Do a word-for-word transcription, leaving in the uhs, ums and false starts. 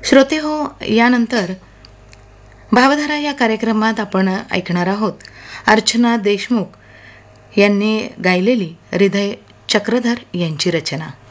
श्रोते हो, यानंतर भावधारा या कार्यक्रमात आपण ऐकणार आहोत अर्चना देशमुख यांनी गायलेली हृदय चक्रधर यांची रचना.